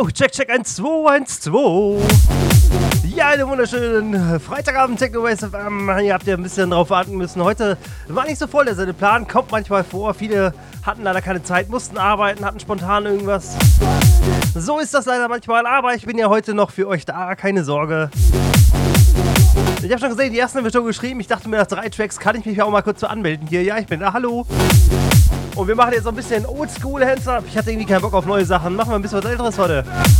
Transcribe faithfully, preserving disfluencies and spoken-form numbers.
Jo, check, check, eins, zwei, eins, zwei. Ja, einen wunderschönen Freitagabend, Techno-Waste F M. Ihr habt ja ein bisschen drauf warten müssen. Heute war nicht so voll der Sendeplan, kommt manchmal vor. Viele hatten leider keine Zeit, mussten arbeiten, hatten spontan irgendwas. So ist das leider manchmal, aber ich bin ja heute noch für euch da, keine Sorge. Ich habe schon gesehen, die ersten haben wir schon geschrieben. Ich dachte mir, nach drei Tracks kann ich mich auch mal kurz so anmelden hier. Ja, ich bin da, hallo. Und wir machen jetzt so ein bisschen Oldschool Hands Up. Ich hatte irgendwie keinen Bock auf neue Sachen. Machen wir ein bisschen was Älteres heute.